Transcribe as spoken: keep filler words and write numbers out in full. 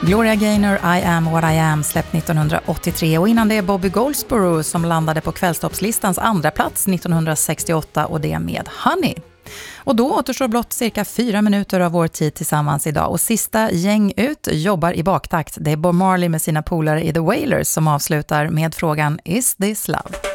Gloria Gaynor, I am what I am, släppt nittonhundraåttiotre, och innan det är Bobby Goldsboro som landade på kvällstoppslistans andra plats nittonhundrasextioåtta, och det med Honey. Och då återstår blott cirka fyra minuter av vår tid tillsammans idag, och sista gäng ut jobbar i baktakt. Det är Bob Marley med sina polare i The Wailers som avslutar med frågan Is this love?